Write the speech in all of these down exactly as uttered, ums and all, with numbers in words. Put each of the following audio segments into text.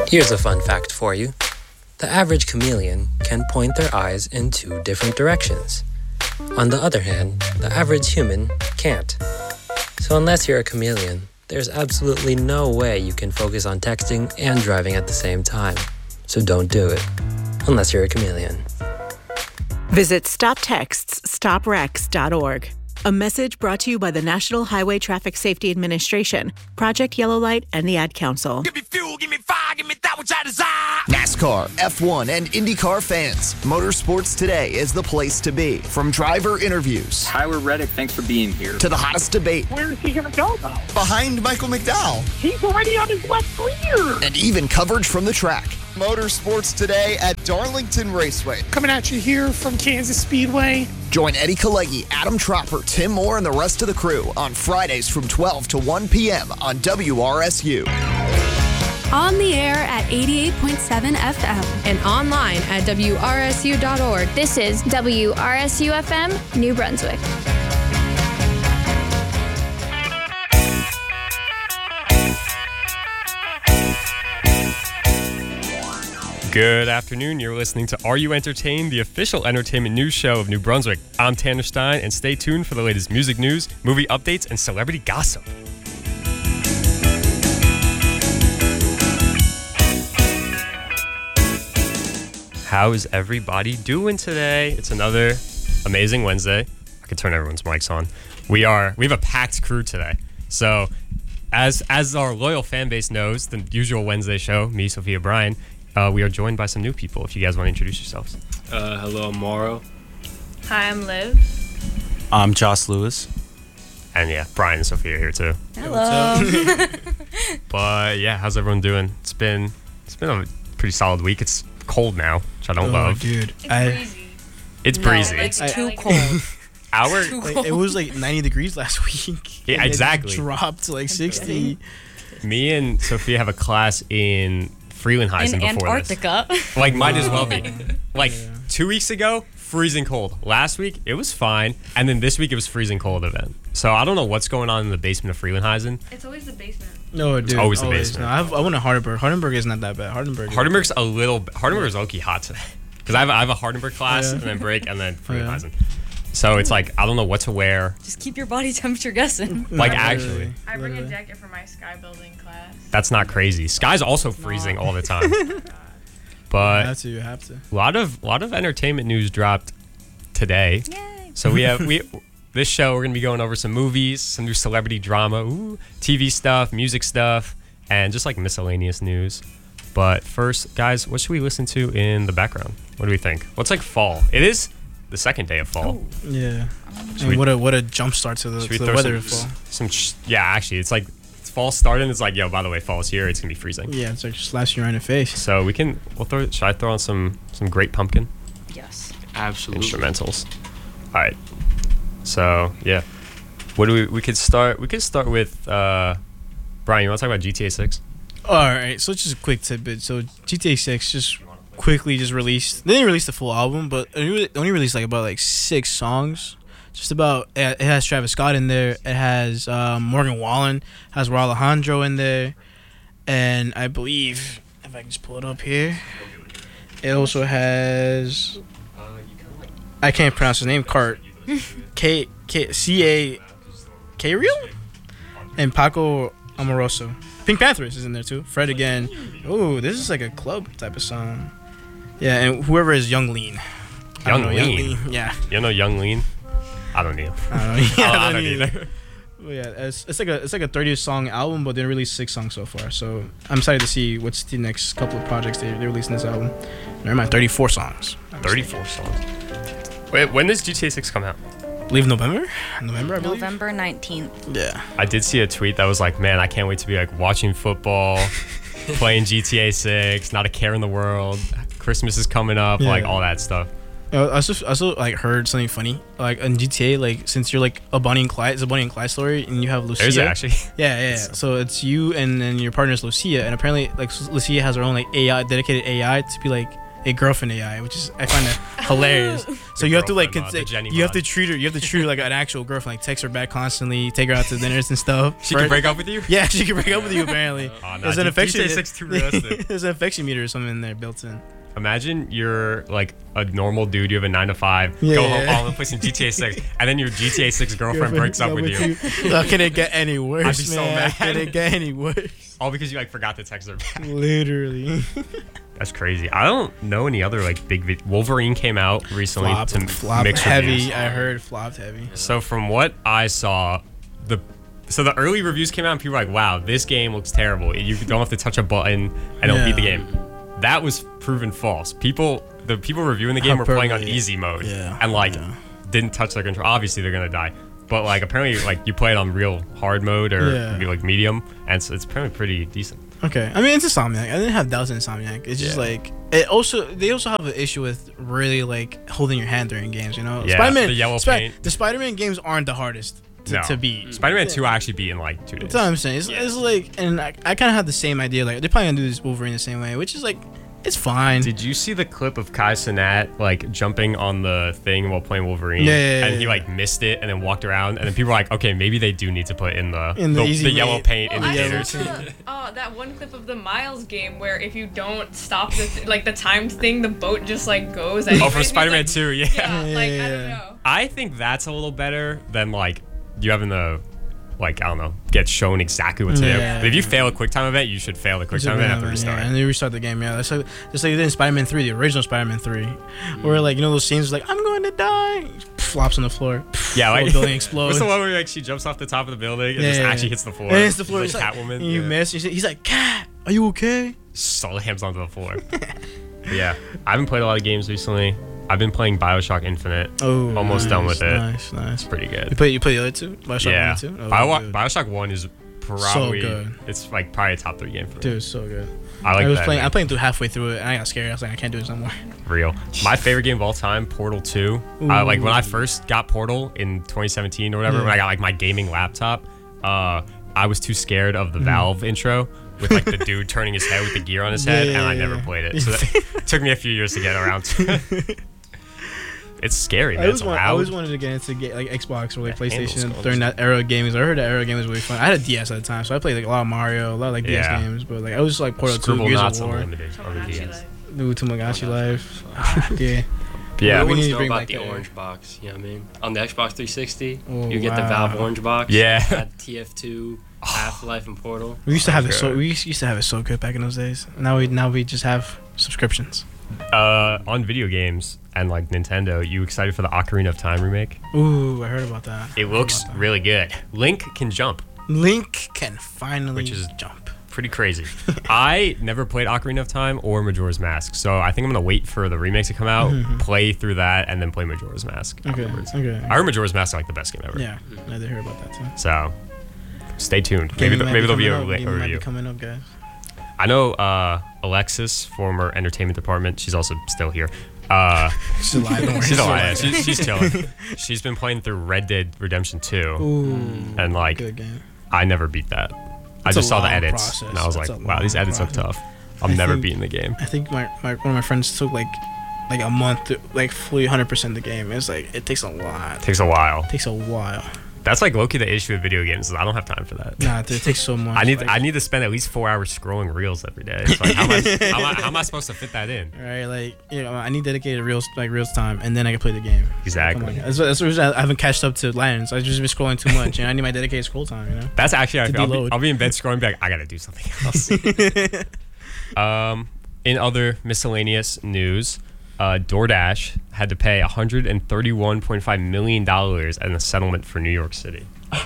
Here's a fun fact for you. The average chameleon can point their eyes in two different directions. On the other hand, the average human can't. So unless you're a chameleon, there's absolutely no way you can focus on texting and driving at the same time. So don't do it, unless you're a chameleon. Visit stop texts stop wrecks dot org. A message brought to you by the National Highway Traffic Safety Administration, Project Yellow Light, and the Ad Council. Give me fuel, give me fire, give me that which I desire. NASCAR, F one, and IndyCar fans, Motorsports Today is the place to be. From driver interviews, Tyler Reddick, thanks for being here, to the hottest debate. Where is he going to go, though? Behind Michael McDowell. He's already on his left rear. And even coverage from the track. Motorsports Today at Darlington Raceway. Coming at you here from Kansas Speedway. Join Eddie Kalegi, Adam Tropper, Tim Moore, and the rest of the crew on Fridays from twelve to one p.m. on W R S U. On the air at eighty-eight point seven F M. And online at W R S U dot org. This is W R S U F M, New Brunswick. Good afternoon. You're listening to Are You Entertained, the official entertainment news show of New Brunswick. I'm Tanner Stein, and stay tuned for the latest music news, movie updates, and celebrity gossip. How is everybody doing today? It's another amazing Wednesday. I can turn everyone's mics on. We are we have a packed crew today. So, as as our loyal fan base knows, the usual Wednesday show, me, Sophia, Brian. Uh, we are joined by some new people. If you guys want to introduce yourselves. Uh, hello, I'm Mauro. Hi, I'm Liv. I'm Josh Lewis. And yeah, Brian and Sophia are here too. Hello. But yeah, how's everyone doing? It's been it's been a pretty solid week. It's cold now, which I don't oh, love. Dude, it's I, breezy. It's no, breezy. It's I, too I, cold. Our too like, cold. it was like ninety degrees last week. Yeah, exactly. It dropped to like sixty. Me and Sophia have a class in Freelandheisen in before Antarctica. this. Like, might as well be. Like, yeah. two weeks ago, freezing cold. Last week, it was fine. And then this week, it was freezing cold event. So, I don't know what's going on in the basement of Freelandheisen. It's always the basement. No, dude. It's always the always. basement. No, I've, I went to Hardenberg. Hardenberg is not that bad. Hardenberg. Hardenberg's a little... Hardenberg's low-key hot today. Because I have, I have a Hardenberg class, yeah. and then break, and then Freelandheisen. Yeah. So, it's like, I don't know what to wear. Just keep your body temperature guessing. Like, Not actually. Really. I bring a jacket for my sky building class. That's not crazy. Sky's also freezing all the time. But you have to, you have to. A lot of lot of entertainment news dropped today. Yay. So we have we this show we're gonna be going over some movies, some new celebrity drama, ooh, T V stuff, music stuff, and just like miscellaneous news. But first, guys, what should we listen to in the background? What do we think? What's like fall? It is the second day of fall. Oh. Yeah. Should And we, what a what a jump start to the, to the weather some, of fall. Some sh- yeah, actually, it's like it's fall starting. It's like, yo, by the way, fall's here. It's gonna be freezing. Yeah, it's like slaps you right in the face. So we can. We'll throw. Should I throw on some some Great Pumpkin? Yes. Absolutely. Instrumentals. All right. So yeah, what do we? We could start. We could start with uh, Brian. You want to talk about G T A six? All right. So just a quick tidbit. So G T A six just quickly just released. They didn't release the full album, but it only released like about like six songs. Just about. It has Travis Scott in there. It has um, Morgan Wallen. Has Raul Alejandro in there, and I believe if I can just pull it up here, it also has. I can't pronounce his name. Cart. K K C A K Real and Paco Amoroso. Pink Panthers is in there too. Fred again. Oh, this is like a club type of song. Yeah, and whoever is Young Lean. Young know, Lean. Young Lean. Yeah. You know Young Lean? I don't know. I don't know. Yeah, oh, I I don't don't either. either. Well, yeah, it's, it's like a it's like a thirty song album, but they released six songs so far. So I'm excited to see what's the next couple of projects they they release in this album. Never mind, thirty-four songs. thirty-four songs. Wait, when does G T A six come out? I believe November. November, I believe. November nineteenth. Yeah. I did see a tweet that was like, "Man, I can't wait to be like watching football, playing G T A six, not a care in the world. Christmas is coming up, Yeah. like all that stuff." I also, I also like heard something funny like in G T A, like since you're like a Bonnie and Clyde, it's a Bonnie and Clyde story, and you have Lucia. Is it actually? Yeah, yeah, yeah. So it's you and then your partner's Lucia, and apparently like Lucia has her own like A I, dedicated A I to be like a girlfriend A I, which is I find that hilarious. So you have to like girlfriend mod, the cons- Jenny you have mod. to treat her you have to treat her like an actual girlfriend, like text her back constantly, take her out to dinners and stuff. She can First- break up with you? Yeah, she can break up with you apparently. Oh, no, There's an G- affection. G T A six too realistic. There's an affection meter or something in there built in. Imagine you're like a normal dude. You have a nine to five. Yeah. Go home, all in place in G T A six, and then your G T A six girlfriend breaks up with you. Oh, can it get any worse, I'd be so man? mad. Can it get any worse? All because you like forgot to text her back. Literally. That's crazy. I don't know any other like big. Vi- Wolverine came out recently Flop, to flop mix heavy. reviews. I heard flopped heavy. So from what I saw, the so the early reviews came out and people were like, "Wow, this game looks terrible. You don't have to touch a button and it'll beat the Yeah. game." That was proven false. People, the people reviewing the game were playing on Hyperbole. easy mode Yeah. and like Yeah. didn't touch their control. Obviously, they're gonna die. But like apparently, like you play it on real hard mode or Yeah. maybe like medium, and so it's apparently pretty decent. Okay, I mean it's Insomniac. I didn't have doubts in Insomniac. It's just Yeah. like it also they also have an issue with really like holding your hand during games. You know, Yeah, Spider-Man, the yellow Spi- paint. The Spider-Man games aren't the hardest to, No. to beat. Spider-Man two I actually beat in like two days. That's what I'm saying. It's, it's like, and I, I kind of have the same idea. Like they're probably gonna do this Wolverine the same way, which is like, it's fine. Did you see the clip of Kai Cenat like jumping on the thing while playing Wolverine? Yeah, yeah, yeah, and he yeah. like missed it and then walked around, and then people were like, "Okay, maybe they do need to put in the In the the, easy the yellow mode. paint Well, I indicators." saw the, oh, that one clip of the Miles game where if you don't stop the th- like the timed thing, the boat just like goes. Oh, anyways. from He's Spider-Man like, two, yeah. Yeah, like I don't know. I think that's a little better than like you having the like I don't know get shown exactly what to do. Yeah. But if you fail a quick time event, you should fail the quick Just time event and have to yeah, restart. and they restart the game. Yeah, that's like just like they did in Spider-Man three, the original Spider-Man three, Mm. where like you know those scenes like I'm going to die, flops on the floor. Yeah, whole like building explodes. What's the one where like she jumps off the top of the building and Yeah, just yeah, actually yeah. hits the floor? And it's the floor. Like It's like, Catwoman. and you yeah. miss. He's he's like, Cat, are you okay? Slams onto the floor. But yeah, I haven't played a lot of games recently. I've been playing Bioshock Infinite. Oh, almost nice, done with it. Nice, nice. Pretty good. You play you play the other two? Bioshock yeah. one and two? Oh, Bio- dude. Bioshock one is probably good. It's like probably a top three game for me. Dude, it's so good. I like I was that. playing. man. I'm playing through halfway through it, and I got scared. I was like, I can't do this no more. Real. My favorite game of all time, Portal two. Uh, like when I first got Portal in twenty seventeen or whatever, Yeah. when I got like my gaming laptop, uh, I was too scared of the Mhm. Valve intro with like the dude turning his head with the gear on his head, Yeah, and I yeah, never yeah. played it. So that, it took me a few years to get around to it. It's scary, I man. It's always, want, I loud. always wanted to get into ga- like Xbox or like Yeah, handles PlayStation goes. during that era of gaming. I heard that era of gaming was really fun. I had a D S at the time, so I played like a lot of Mario, a lot of like Yeah. D S games. But like I was like Portal two, Scribble Gears Knots of War, Unlimited on the D S. Ooh, Tamagotchi Life. yeah. Yeah. we We need to know bring about back the that. orange box. You know what I mean? On the Xbox three sixty, Oh, you get the wow. Valve orange box. Yeah. Had T F two, Half-Life, and Portal. We used to have it Okay. so we used used to have it so good back in those days. Now we now we just have subscriptions. Uh, on video games and like Nintendo, you excited for the Ocarina of Time remake? Ooh, I heard about that. It looks really good. Link can jump, Link can finally which is jump. pretty crazy. I never played Ocarina of Time or Majora's Mask, so I think I'm gonna wait for the remakes to come out, Mhm. play through that, and then play Majora's Mask Okay, afterwards. okay. I heard Majora's Mask is like the best game ever. Yeah, I did hear about that too. So stay tuned. Maybe Gaming th- might maybe be there'll be a, coming up. re- Gaming a might be review. coming up, guys. I know uh, Alexis, former entertainment department. She's also still here. Uh, She's alive, don't worry. She's She's alive. alive. She's, she's chilling. She's been playing through Red Dead Redemption two, Ooh, and like good game. I never beat that. I It's just a saw the long edits, process. and I was It's like, a "Wow, these long edits look process. tough." I'm I never think- beating the game. I think my, my one of my friends took like like a month to like fully one hundred percent the game. It's like it takes a lot. It takes a while. It takes a while. That's like low-key the issue with video games is I don't have time for that. Nah, it takes so much. I need like, I need to spend at least four hours scrolling reels every day. It's like, how, am I, how, am I, how am I supposed to fit that in? right, like you know, I need dedicated real like real time, and then I can play the game. Exactly. Come on, that's, that's the reason I haven't catched up to Lions. I just been scrolling too much, and I need my dedicated scroll time. You know. That's actually, I To feel, I'll, be, deload. I'll be in bed scrolling, be like, I gotta do something else. um, in other miscellaneous news, uh, DoorDash had to pay one hundred thirty-one point five million dollars in a settlement for New York City.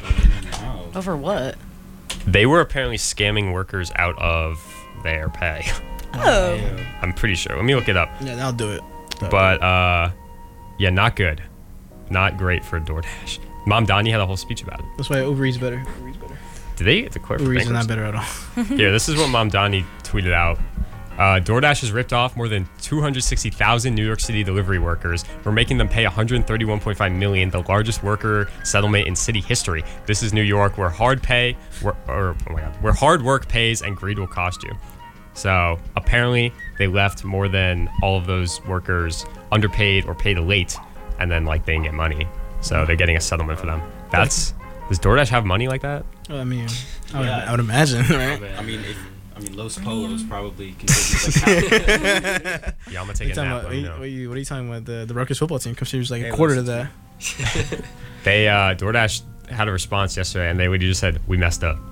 Over what? They were apparently scamming workers out of their pay. Oh. I'm pretty sure. Let me look it up. Yeah, that'll do it. But uh, yeah, not good. Not great for DoorDash. Mom Donnie had a whole speech about it. That's why Uber Eats better. Uber Eats better. Did they declare for Uber Eats is not bankruptcy? better at all. Here, this is what Mom Donnie tweeted out. Uh, DoorDash has ripped off more than two hundred sixty thousand New York City delivery workers. We're making them pay one hundred thirty-one point five million dollars, the largest worker settlement in city history. This is New York, where hard pay, where, or oh my God, where hard work pays and greed will cost you. So apparently they left more than all of those workers underpaid or paid late, and then like they didn't get money. So they're getting a settlement for them. That's does DoorDash have money like that? Well, I mean, I would, Yeah. I would imagine, right? I mean, if I mean Los Polos probably contribute like half. Yeah, I'm gonna What take you a talking nap. about? Let What, me you, know. what, you, what are you talking about? The the Rutgers football team contributes like Hey, a quarter to listen. that. They uh, DoorDash had a response yesterday, and they literally just said, "We messed up.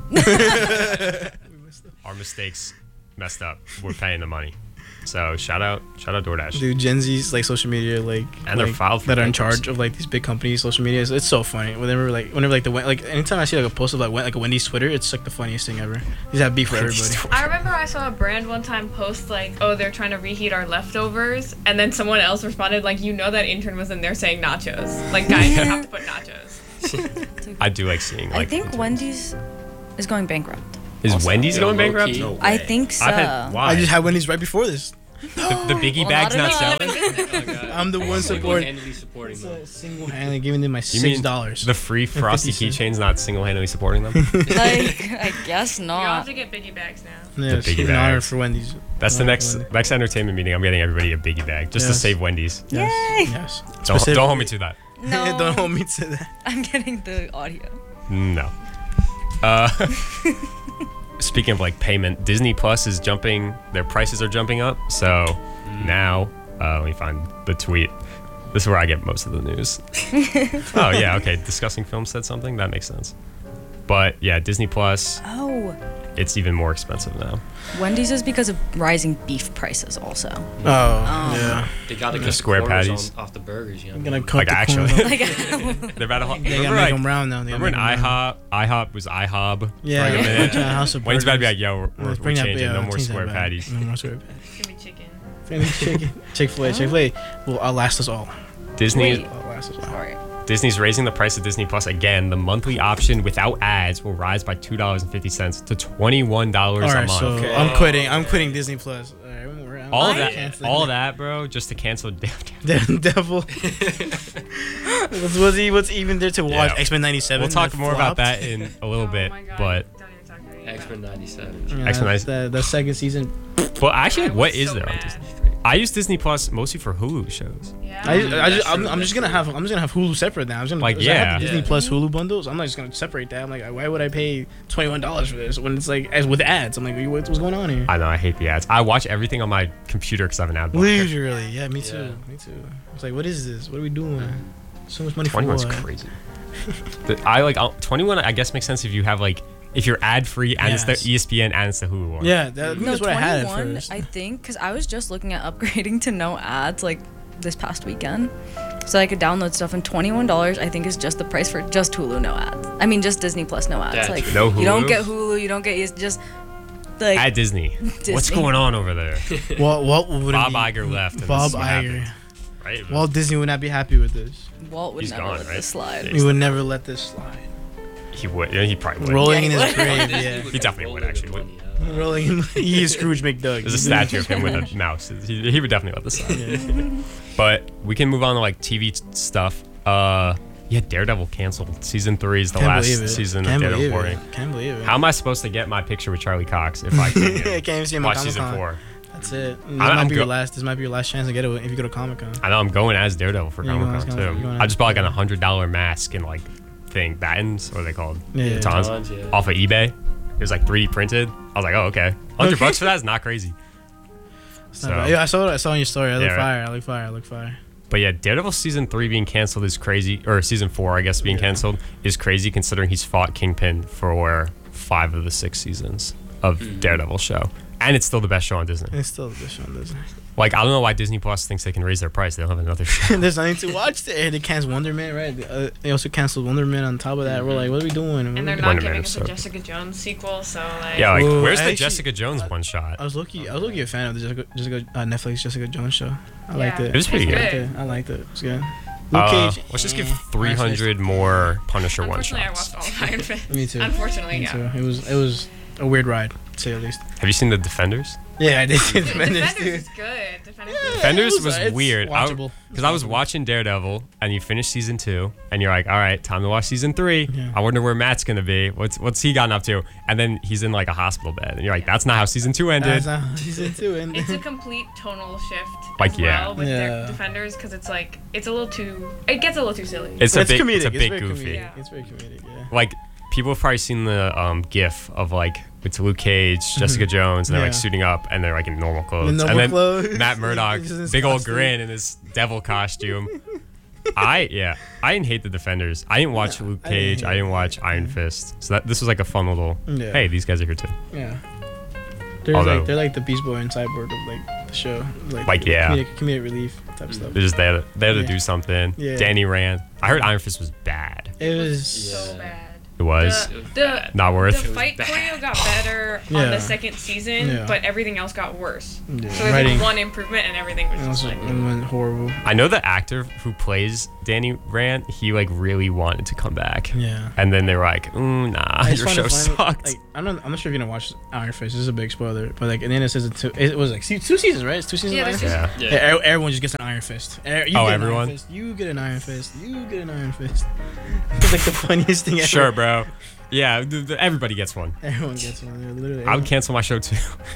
Our mistakes messed up. We're paying the money." So shout out, shout out DoorDash. Dude, Gen Z's like social media, like And they're like, filed for that are in bankruptcy. charge of like these big companies' social media. It's so funny. Whenever like whenever like the Wen- like anytime I see like a post of like Wen- like a Wendy's Twitter, it's like the funniest thing ever. These have beef for everybody. I remember I saw a brand one time post like, oh, they're trying to reheat our leftovers, and then someone else responded like, you know that intern was in there saying nachos. Like, guys, you have to put nachos. I do like seeing. Like, I think Wendy's is going bankrupt. is Also, Wendy's yeah, going low-key. bankrupt? No I think so. I've had, why? I just had Wendy's right before this. the, the biggie Well, bag's not not enough. selling. I'm the one support. Single-handedly supporting them. Single-handedly giving them my You six mean dollars. the free frosty fifty cents. keychains not single-handedly supporting them? Like, I guess You all have not. to get biggie bags now. Yeah, the it's biggie an honor bags. for Wendy's. That's the Honor next for Wendy's. next entertainment meeting. I'm getting everybody a biggie bag just to Yes. save Wendy's. Yes. Yay! Yes. Don't, Specifically- don't hold me to that. No. Don't hold me to that. I'm getting the audio. No. Uh, speaking of like payment, Disney Plus is jumping. Their prices are jumping up. So now, uh, let me find the tweet. This is where I get most of the news. Oh yeah, okay. Discussing film said something that makes sense. But yeah, Disney Plus, Oh, it's even more expensive now. Wendy's is because of rising beef prices also. Oh, Um, yeah. They got to The get square quarters patties. on, off the burgers. You know? I'm gonna cut Like the actually, corn. Like, they're about to. They gotta Remember, make like, them round now. They gotta remember when make 'em round. IHOP? IHOP was IHOB. Yeah, for like a yeah. minute. Yeah, House of When's about to be Burgers. like, yo, we're, we're, Let's we're bring that- changing. yeah, No more change that square back. patties. No more square patties. It's gonna be chicken. Family chicken. Chick-fil-A. Chick-fil-A will outlast us all. Disney. Wait. Outlast us all. Sorry. Disney's raising the price of Disney Plus again. The monthly option without ads will rise by two dollars and fifty cents to twenty-one dollars All a right, month. so Okay. I'm quitting. I'm quitting Disney Plus. All right, we're out. all of I'm that, canceling all it. of that, bro, just to cancel. The devil. what's, what's, he, what's even there to watch? Yeah. X-Men ninety-seven. We'll talk that more about flopped? that in a little Oh bit, my God, but don't even talk about it. X-Men ninety-seven. Yeah, X-Men that's the, the second season. well, actually, I what was is so there on mad. Disney? I use Disney Plus mostly for Hulu shows. Yeah. I, I just, That's I'm, true, I'm that's just gonna true. have I'm just gonna have Hulu separate now. I'm just gonna Like, I have the yeah. Disney Yeah. Plus Hulu bundles. I'm not just gonna separate that. I'm like, why would I pay twenty one dollars for this when it's like as with ads? I'm like, what's, what's going on here? I know, I hate the ads. I watch everything on my computer because I have an ad blocker. Literally, yeah, me too, Yeah. me too. I was like, what is this? What are we doing? So much money for twenty-one's what? crazy. The- I like I'll- twenty-one. I guess makes sense if you have like if you're ad free and it's Yes. the E S P N and it's the Hulu one. Yeah, that, I think No, that's what I had at twenty-one, first. I think, because I was just looking at upgrading to no ads like this past weekend. So I could download stuff, and twenty-one dollars I think is just the price for just Hulu, no ads. I mean, just Disney Plus, no ads. That's like true. No you don't Hulu? get Hulu, you don't get it's just like At Disney. What's Disney. going on over there? Walt, Walt would Bob be, Iger left. And Bob this is what Iger. happened, right? Walt Disney would not be happy with this. Walt would He's never gone, let right? this slide. He would never let this slide. He would. Yeah, he probably would. Rolling in Yeah, his he would. grave, Disney yeah. He definitely would, roll actually, the would. money out. Rolling in, he is Scrooge McDuck. There's a statue of him with a mouse. He, he would definitely let this slide. But we can move on to like T V t- stuff. Uh, yeah, Daredevil canceled. Season three is the Can't last believe it. season Can't of believe Daredevil. it. Can't believe it. How am I supposed to get my picture with Charlie Cox if I can't, I can't even see him on watch season Comic-Con. four? That's it. This I'm might be your go- last. This might be your last chance to get it if you go to Comic Con. I know I'm going as Daredevil for Yeah, you're Comic going Con as- too. you're going I as- just bought like a hundred dollar mask and like thing battens, what are they called? Yeah, yeah. Batons, Batons, yeah. off of eBay. It was like three D printed. I was like, oh okay, hundred Okay. bucks for that is not crazy. It's not So- bad. Yeah, I saw it. I saw on your story. I look Yeah, right. fire. I look fire. I look fire. But yeah, Daredevil season three being canceled is crazy, or season four, I guess, being Yeah. canceled is crazy considering he's fought Kingpin for five of the six seasons of Mm-hmm. Daredevil show, and it's still the best show on Disney. It's still the show on Disney. Like I don't know why Disney Plus thinks they can raise their price. They don't have another show. There's nothing to watch there. They canceled Wonder Man, right? They, uh, they also canceled Wonder Man on top of that. We're like, what are we doing? And they're Wonder not Man giving is us so a good. Jessica Jones sequel, so like. Yeah, like Whoa, where's I the actually- Jessica Jones one shot? I was lucky. I was lucky a fan of the Jessica, Jessica uh, Netflix Jessica Jones show. I liked Yeah. it. It was pretty It's good. I liked good. it. I liked it. It was good. Luke Uh, Cage. let's just give eh, three hundred more Punisher one Unfortunately, I shots. watched all of Iron Fist. Me too. Unfortunately, Me yeah. too. It was. It was. a weird ride, to say the least. Have you seen the Defenders? Yeah, I did see Defenders, Defenders, Defenders dude. is good. Defenders, is Defenders It was- was, it's weird. watchable. Because I, was watching Daredevil, and you finish season two, and you're like, all right, time to watch season three. Yeah. I wonder where Matt's gonna be. What's what's he gotten up to? And then he's in like a hospital bed, and you're like, that's not how season two ended. That's not how season two ended. It's a complete tonal shift Like, as yeah. well with Yeah. their Defenders because it's like it's a little too. It gets a little too silly. It's a It's bit, comedic. it's a It's bit very goofy. comedic. Yeah. It's very comedic, yeah. Like people have probably seen the um, GIF of like it's Luke Cage, Jessica Jones, and they're like Yeah. suiting up, and they're like in normal clothes, normal and then clothes. Matt Murdock, He's in his big old costume. grin in his devil costume. I yeah, I didn't hate the Defenders. I didn't watch No, Luke I didn't Cage. hate I didn't it. watch Iron Fist. So that this was like a fun little. Yeah. Hey, these guys are here too. Yeah. They're Although- like they're like the Beast Boy and Cyborg of like the show. Like, Like, yeah. comedic, comedic relief type stuff. They're just there. There to Yeah. do something. Yeah. Danny Rand. I heard Iron Fist was bad. It was so bad. It was The, the, not worth. the fight choreo got better on Yeah. the second season, Yeah. but everything else got worse. Yeah. So there's Writing. like one improvement and everything was it just was like. it went horrible. I know the actor who plays Danny Rand. He like really wanted to come back. Yeah. And then they were like, "Ooh, nah, I just your find show it funny, sucked." Like, I'm not. I'm not sure if you're gonna watch Iron Fist. This is a big spoiler, but like at the end of season two, it was like see, two seasons, right? It's two seasons. Yeah, of Iron there's Fist. yeah. Yeah. Yeah, e- everyone just gets an Iron Fist. E- You Oh, get an everyone? Iron Fist. You get an Iron Fist. You get an Iron Fist. It's like the funniest thing ever. Sure, bro. Yeah, th- th- everybody gets one. Everyone gets one. They're literally. I would cancel my show too.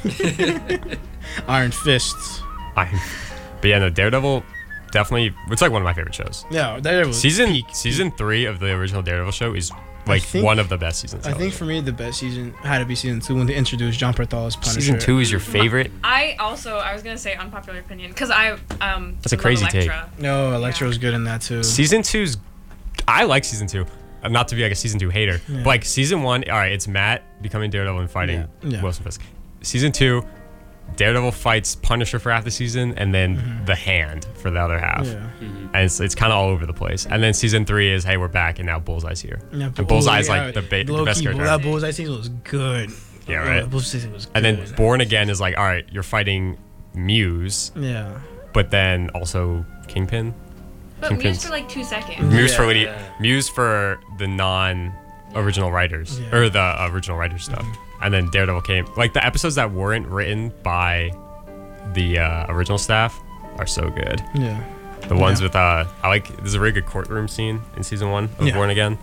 Iron Fists. I, but yeah, no, Daredevil, definitely. It's like one of my favorite shows. Yeah, that was Season peak. season three of the original Daredevil show is like think- one of the best seasons. I ever. think for me the best season had to be season two when they introduced John Pertwee as Punisher. Season two is your favorite. I also I was gonna say unpopular opinion because I um. That's a love crazy take. Elektra. No, Elektra was good in that too. Season two's, I like season two. Uh, Not to be like a season two hater, Yeah. but like season one, all right, it's Matt becoming Daredevil and fighting Yeah. Yeah. Wilson Fisk. Season two, Daredevil fights Punisher for half the season, and then the Hand for the other half. Yeah. And it's, it's kind of all over the place. And then season three is, hey, we're back, and now Bullseye's here. Yeah, and Bullseye's oh, yeah, like the, ba- the low best key, character. That Bullseye season was good. Yeah, Oh, right. that Bullseye season was good. And then Born Again is like, all right, you're fighting Muse, yeah. but then also Kingpin. But Muse Kingpin's- for like two seconds. Muse Yeah, for lady, yeah. Muse for the non-original writers Yeah. or the original writers stuff, and then Daredevil came. Like the episodes that weren't written by the uh, original staff are so good. Yeah. The ones Yeah. with uh, I like. There's a really good courtroom scene in season one of Yeah. Born Again.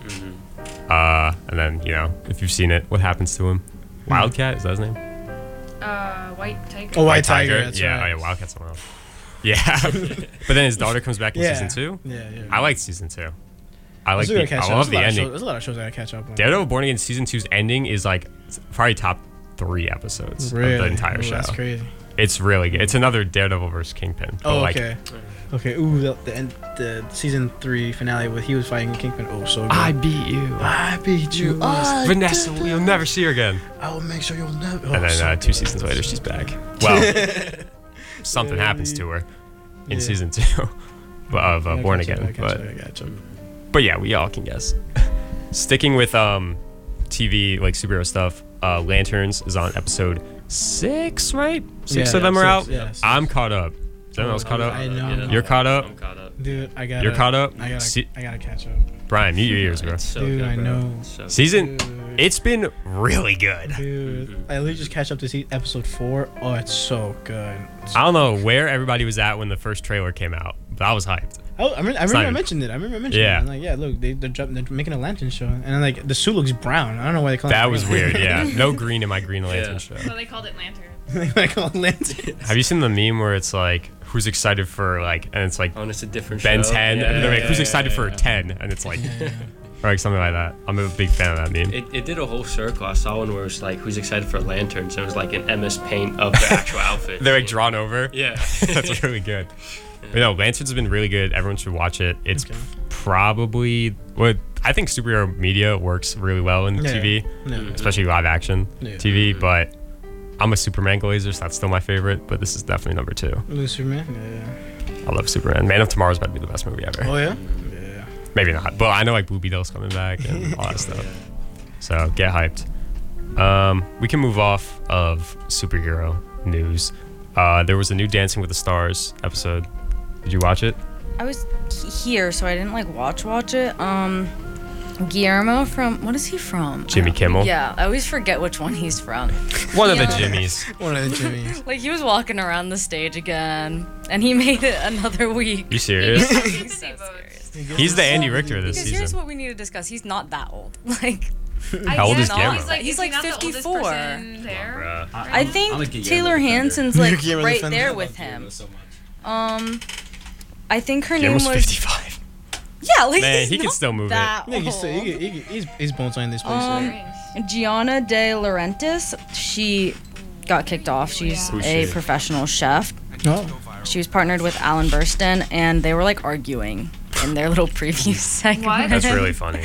Uh, and then you know if you've seen it, what happens to him? Wildcat is that his name? Uh, White Tiger. Oh, White Tiger. That's yeah, right. oh yeah, Wildcat's someone else. Yeah, but then his daughter comes back in Yeah. season two. Yeah, yeah. I liked season two. I like. There's a The, good catch I up. love There's a the lot of ending. shows- There's a lot of shows I gotta catch up on. Daredevil Born Again season two's ending is like probably top three episodes Really? of the entire Ooh, show. That's crazy. It's really good. It's another Daredevil versus Kingpin. but, Oh, like, okay. Okay. Ooh, the, the end, the season three finale with he was fighting Kingpin. Oh, so good. I beat you. I beat you. I Vanessa, did you'll it. never see her again. I will make sure you'll never. Oh, and then so uh, two good. seasons later, she's back. Well, something happens to her in Yeah. season two of uh, I Born catch up, Again. I catch But up, I catch up. but yeah, we all can guess. Sticking with um, T V like superhero stuff, uh, Lanterns is on episode six, right? Six Yeah, of them are six, out. yeah, six. I'm caught up. Is anyone else caught up? I know. You're caught up. I'm caught up. Dude, I got. You're caught up? I gotta. See- I gotta catch up. Brian, mute your ears, bro. It's so Dude, good, I bro. know. It's so Season, Dude. it's been really good. Dude, I literally just catch up to see episode four. Oh, it's so good. It's- I don't know where everybody was at when the first trailer came out, but I was hyped. I, I, remember, I, It's remember not I even- mentioned it. I remember I mentioned Yeah. it. I'm like, yeah, look, they, they're, dropping- they're making a lantern show, and then like the suit looks brown. I don't know why they call it. That was green. weird. Yeah, no green in my Green Lantern Yeah. show. So they called it Lantern. They call it lantern. Have you seen the meme where it's like, who's excited for like, and it's like Oh, and it's a different Ben show. ten, Yeah, and they're like, yeah, who's yeah, excited yeah, for yeah. ten, and it's like, or like something like that. I'm a big fan of that meme. It, it did a whole circle. I saw one where it was like, who's excited for lanterns? And it was like an M S Paint of the actual outfit. They're like drawn over. Yeah. That's really good. But no, Lanterns have been really good. Everyone should watch it. It's Okay. probably what I think superhero media works really well in Yeah. T V, Yeah. especially live action Yeah. T V. But I'm a Superman glazer, so that's still my favorite. But this is definitely number two. Blue Superman. Yeah. I love Superman. Man of Tomorrow's about to be the best movie ever. Oh yeah. Yeah. Maybe not, but I know like Blue Beetle's coming back and all that stuff. So get hyped. Um, we can move off of superhero news. Uh, there was a new Dancing with the Stars episode. Did you watch it? I was he- here, so I didn't like watch watch it. Um, Guillermo from, what is he from? Jimmy Kimmel. Yeah, I always forget which one he's from. One of He, the um, Jimmys. One of the Jimmys. Like, he was walking around the stage again, and he made it another week. You serious? He's so serious. He's the Andy Richter this Because here's season. what we need to discuss. He's not that old. Like, How old is Guillermo? He's like, He's is like he not the oldest fifty-four. person there? I think Taylor Hanson's like right there with him. Um, I think her name Guillermo's was. fifty-five. Yeah, like Man, he's he can not still move it. that Yeah, he's, still, he, old. he, he, he's, he's bone in this place. Um, right? Gianna De Laurentiis, she got kicked off. She's Who's a she? professional chef. Oh. She was partnered with Alan Burstyn, and they were like arguing in their little preview segment. What? That's really funny.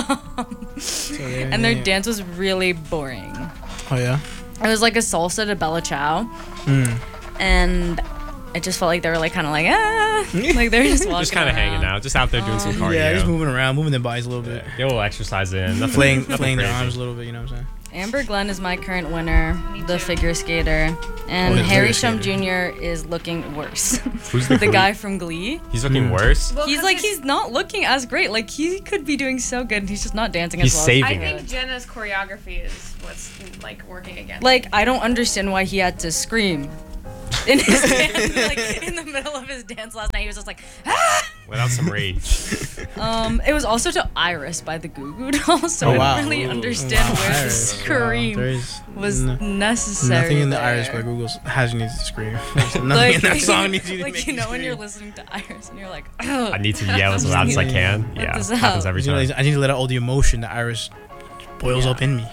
And their dance was really boring. Oh, yeah? It was like a salsa de Bella Ciao, Mm. and it just felt like they were like kind of like ah, like they were just walking Just kind of around. hanging out, just out there doing some cardio. Yeah, just moving around, moving their bodies a little bit. Get a little exercise in. Nothing, Flaying, nothing flaying their crazy. arms a little bit, you know what I'm saying? Amber Glenn is my current winner, the figure skater, and Oh, the Harry figure Shum skater. Junior is looking worse. Who's the Glee? guy from Glee? He's looking Mm. worse. Well, He's 'cause like he's not looking as great. Like he could be doing so good. He's just not dancing He's as well. saving as I he think could. Jenna's choreography is what's like working against. Like I don't understand why he had to scream in his dance, like in the middle of his dance last night. He was just like, ah! Without some rage. Um, it was also to Iris by the Goo Goo Dolls, so Oh, I wow. don't really Ooh. understand Wow, where the Iris. scream Wow, there is was n- necessary. Nothing in the there. Irish by Google has you need to scream. Nothing Like, in that song needs you to like make you know you when you're scream. listening to Iris and you're like, oh, I need to yell as loud as I can. Yeah, this happens out. every You know, time. I need to let out all the emotion that Iris boils up in me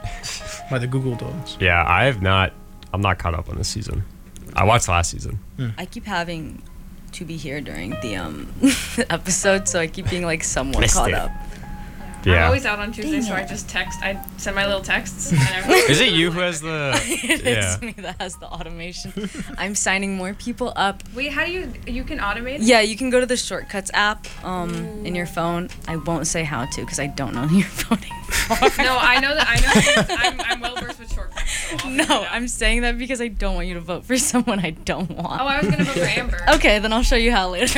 by the Google Dolls. Yeah, I have not. I'm not caught up on this season. I watched last season. I keep having to be here during the um episode, so I keep being like somewhat Missed caught it. up. I'm Yeah. always out on Tuesday, Dang so I it. just text. I send my little texts. And everything. Is it you who has the? It Yeah. is me that has the automation. I'm signing more people up. Wait, how do you you can automate? it? Yeah, you can go to the Shortcuts app um, in your phone. I won't say how to because I don't know who you're voting for. No, I know that. I know. I'm, I'm well versed with shortcuts. So I'll figure No, it out. I'm saying that because I don't want you to vote for someone I don't want. Oh, I was gonna vote for Amber. Okay, then I'll show you how later.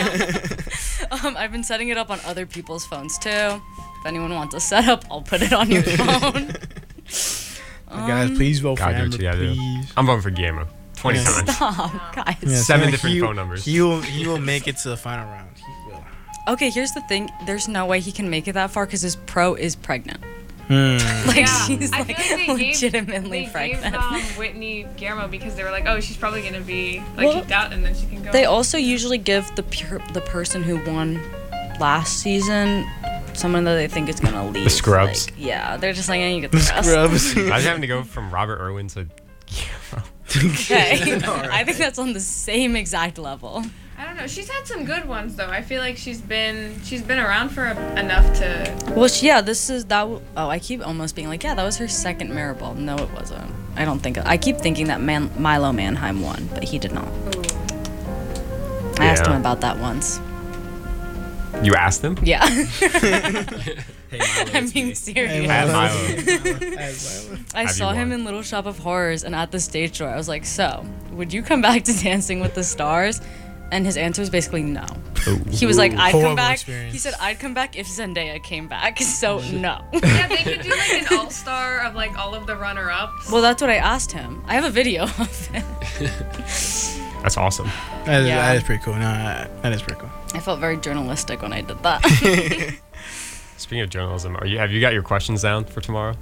um, I've been setting it up on other people's phones too. If anyone wants a setup, I'll put it on your phone. Guys, please vote for God, do Amber, what you gotta do. please. I'm voting for Guillermo. Twenty Yeah. times. Stop, guys. Yeah, Seven so different he- phone numbers. He will, he will make it to the final round. He will. Okay, here's the thing. There's no way he can make it that far because his pro is pregnant. Hmm. Like Yeah, she's I like feel like they gave, legitimately they pregnant. gave um, Whitney Guillermo because they were like, oh, she's probably gonna be like Well, kicked out, and then she can go. They also usually give the pure, the person who won last season someone that they think is gonna leave. The scrubs. Like, yeah, they're just like, yeah, you get the, The rest. scrubs. Imagine having to go from Robert Irwin to Guillermo. Okay, I think that's on the same exact level. I don't know. She's had some good ones though. I feel like she's been she's been around for a, enough to. Well, she, yeah, this is that. W- oh, I keep almost being like, yeah, that was her second Maribel. No, it wasn't. I don't think. I keep thinking that Man- Milo Manheim won, but he did not. I asked Yeah. him about that once. You asked him? Yeah. Hey, Milo, I'm it's being me. serious. At Milo. I Have saw you him won? in Little Shop of Horrors and at the stage door. I was like, so, would you come back to Dancing with the Stars? And his answer was basically no. He was like, I'd Horrible come back. experience. He said, I'd come back if Zendaya came back. So, no. Yeah, they could do like an all star of like all of the runner ups. Well, that's what I asked him. I have a video of it. That's awesome. That is, Yeah. that is pretty cool. No, that, that is pretty cool. I felt very journalistic when I did that. Speaking of journalism, are you have you got your questions down for tomorrow?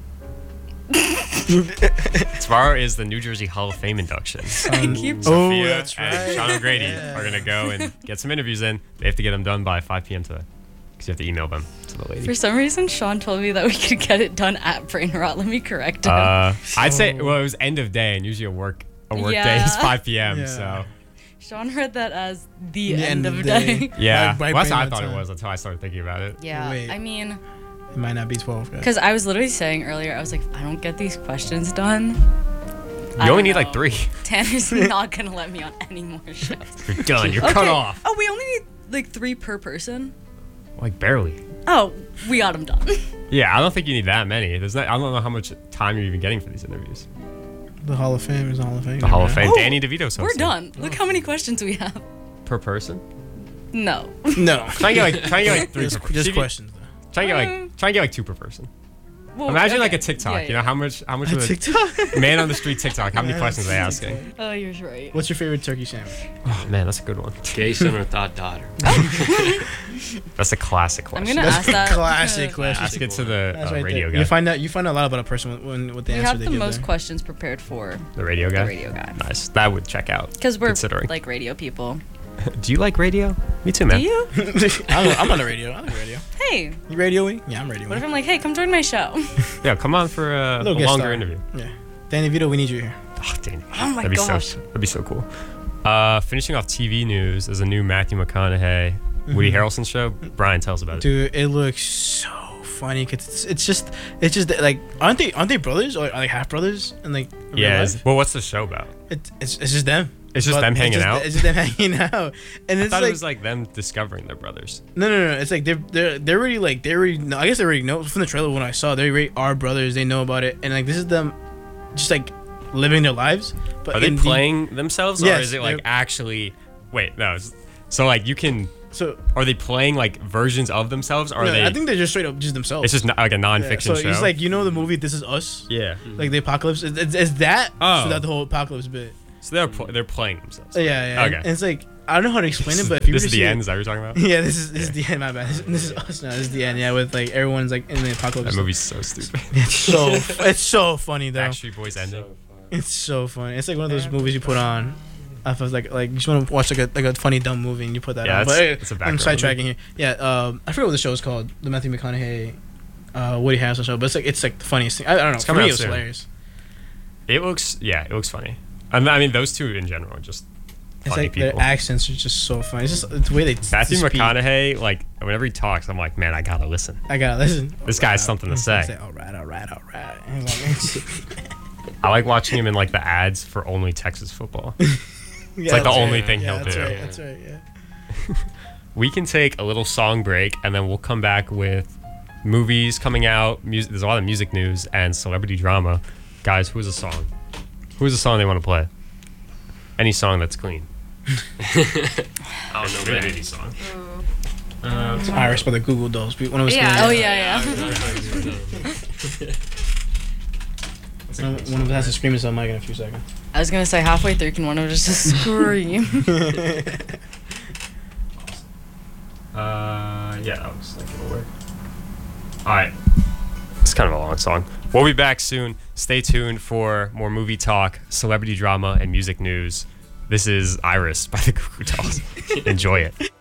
Tomorrow is the New Jersey Hall of Fame induction. I keep Oh, Sophia that's and right. Sean O'Grady Yeah. are gonna go and get some interviews in. They have to get them done by five p.m. today because you have to email them to the lady. For some reason, Sean told me that we could get it done at Brain Rot. Let me correct him. Uh, I'd say well, it was end of day, and usually a work a work day is Yeah. five p.m. Yeah. So Sean read that as the, The end, end of of day. day. yeah, By- by well, that's what I brain thought it time. was until I started thinking about it. Yeah, Wait. I mean, It might not be twelve, guys. because I was literally saying earlier, I was like, I don't get these questions done. I You only don't need like know. three. Tanner's not gonna let me on any more shows. You're done. You're Okay. cut off. Oh, we only need like three per person. Like barely. Oh, we got them done. Yeah, I don't think you need that many. There's not. I don't know how much time you're even getting for these interviews. The Hall of Fame is the Hall of Fame. The Hall of right? Fame. Oh, Danny DeVito's hosting. We're done. Look how many questions we have. Per person. No. No. Try and get like try and get like three. Just, per- just see if you- questions, though. Try and get like try and get like two per person. Well, Imagine okay. like a TikTok. Yeah, You know yeah. how much how much A would TikTok? man on the street TikTok? How many Man questions are they on the asking? Oh, you're right. What's your favorite turkey sandwich? Oh man, that's a good one. Gay son or thought daughter? That's a classic I'm question. gonna ask that. Classic question. Ask it to the That's uh, right radio there. guy. You find out you find out a lot about a person when, when with the We answer have they the give most there. questions prepared for The radio guy. the radio guy. Nice. That would check out. Because we're considering. like radio people. Do you like radio? Me too, man. Do you? I'm, I'm on the radio. I'm on the radio. Hey. You radioing? Yeah, I'm radioing. What if I'm like, hey, come join my show? Yeah, come on for a, a Little guest longer star. interview. Yeah. Danny Vito, we need you here. Oh, Danny. Oh my that'd be gosh. So, that'd be so cool. Uh, finishing off T V news is a new Matthew McConaughey, Woody Mhm. Harrelson show. Brian, tell us about it. Dude, it looks so funny because it's, it's just it's just that, like aren't they aren't they brothers or like half brothers and like in real Yeah. life? is- Well, what's the show about? It, it's it's just them. It's just But them hanging just, out? It's just them hanging out, and I it's thought like it was like them discovering their brothers. no no no. It's like they're they're they're already like they already know, I guess they already know from the trailer when I saw they already are brothers. They know about it, and like this is them, just like living their lives. But Are they in the- playing themselves, or Yes, is it like they're- actually? Wait, no. it's- So like you can. So are they playing like versions of themselves? Or are no, they? I think they're just straight up just themselves. It's just not, like a Yeah, non-fiction so show. it's like you know the movie This Is Us. Yeah. Like the apocalypse. It's, it's, it's that. Oh. So that the whole apocalypse bit. So they're pl- they're playing themselves. Yeah, yeah. Okay. And it's like I don't know how to explain it, but if you This were is to the see end. it- Is that what you're talking about? Yeah, this is this is the end. My bad. This, this is us now. This is the end. Yeah, with like everyone's like in the apocalypse. That movie's so stupid. It's so it's so funny though. Backstreet Boys ending. It's so funny. It's like one of those movies you put on. I was like like you just want to watch like a like a funny dumb movie and you put that Yeah, on. that's- But hey, that's a I'm background sidetracking here. Yeah, um, I forget what the show is called. The Matthew McConaughey, uh, Woody Harrelson show. But it's like it's like the funniest thing. I, I don't know. It's For coming me, out it was soon. hilarious. It looks yeah, it looks funny. I mean, I mean those two in general are just It's funny like people. their accents are just so funny. It's just it's the way they Matthew speak. McConaughey, like whenever he talks, I'm like, man, I gotta listen. I gotta listen. This guy has something to say. Say, all right, all right, all right. And he's like, I like watching him in like the ads for only Texas football. It's Yeah, like the that's only right. thing Yeah, he'll that's do. Right, that's right. Yeah. We can take a little song break and then we'll come back with movies coming out. Music, there's a lot of music news and celebrity drama. Guys, who's a song? Who's a song they want to play? Any song that's clean. I don't know any song. Uh, it's Iris by the Google Dolls. One of us. Yeah. can- Oh yeah, yeah. One of one of us has to scream into the mic in a few seconds. I was gonna say halfway through, can one of us just scream? Uh, yeah, that was like it'll work. All right, it's kind of a long song. We'll be back soon. Stay tuned for more movie talk, celebrity drama, and music news. This is Iris by the Goo Goo Dolls. Enjoy it.